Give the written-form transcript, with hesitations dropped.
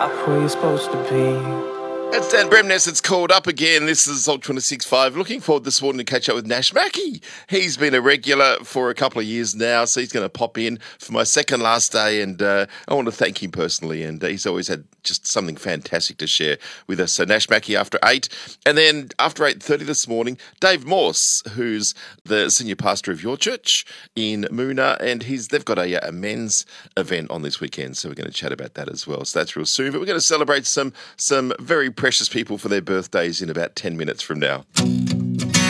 stop where you're supposed to be. It's Dan Bremnes. It's called Up Again. This is Salt 26.5. Looking forward this morning to catch up with Nash Mackey. He's been a regular for a couple of years now, so he's going to pop in for my second last day, and I want to thank him personally, and he's always had just something fantastic to share with us. So Nash Mackey after 8, and then after 8:30 this morning, Dave Morse, who's the senior pastor of your church in Moona, and they've got a men's event on this weekend, so we're going to chat about that as well. So that's real soon, but we're going to celebrate some very precious people for their birthdays in about 10 minutes from now.